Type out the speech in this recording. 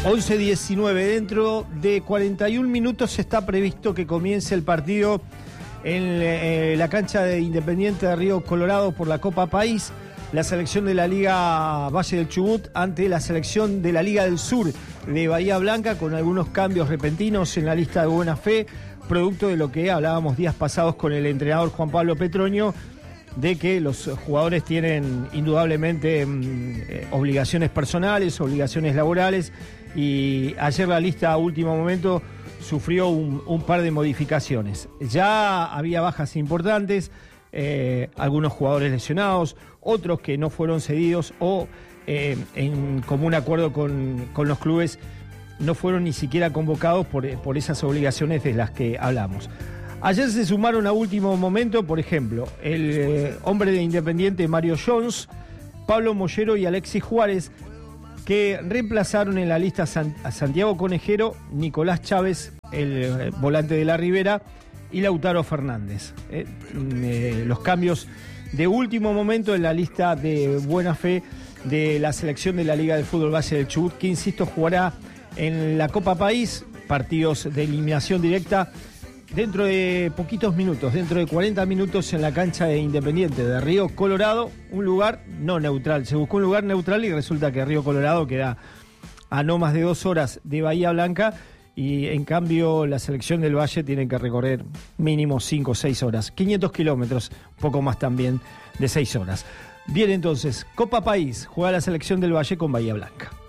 11:19, dentro de 41 minutos está previsto que comience el partido en la cancha de Independiente de Río Colorado por la Copa País, la selección de la Liga Valle del Chubut ante la selección de la Liga del Sur de Bahía Blanca, con algunos cambios repentinos en la lista de buena fe, producto de lo que hablábamos días pasados con el entrenador Juan Pablo Petroño, de que los jugadores tienen indudablemente obligaciones personales, obligaciones laborales, y ayer la lista a último momento sufrió un par de modificaciones. Ya había bajas importantes, algunos jugadores lesionados, otros que no fueron cedidos o en común acuerdo con los clubes no fueron ni siquiera convocados por esas obligaciones de las que hablamos. Ayer se sumaron a último momento, por ejemplo, el hombre de Independiente Mario Jones, Pablo Mollero y Alexis Juárez, que reemplazaron en la lista a Santiago Conejero, Nicolás Chávez, el volante de la Ribera, y Lautaro Fernández. Los cambios de último momento en la lista de buena fe de la selección de la Liga de Fútbol Valle del Chubut, que insisto jugará en la Copa País, partidos de eliminación directa, dentro de poquitos minutos, dentro de 40 minutos en la cancha de Independiente de Río Colorado, un lugar no neutral. Se buscó un lugar neutral y resulta que Río Colorado queda a no más de 2 horas de Bahía Blanca, y en cambio la selección del Valle tiene que recorrer mínimo 5 o 6 horas, 500 kilómetros, poco más también de 6 horas. Bien, entonces, Copa País, juega la selección del Valle con Bahía Blanca.